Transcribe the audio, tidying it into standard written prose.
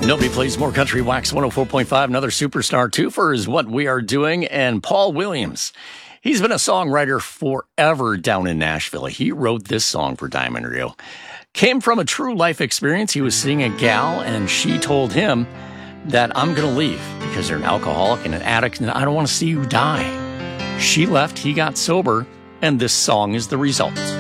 Nobody plays more country. Wax 104.5. Another superstar twofer is what we are doing. And Paul Williams, he's been a songwriter forever down in Nashville. He wrote this song for Diamond Rio. Came from a true life experience. He was seeing a gal, and she told him that I'm going to leave because you're an alcoholic and an addict, and I don't want to see you die. She left, he got sober, and this song is the result.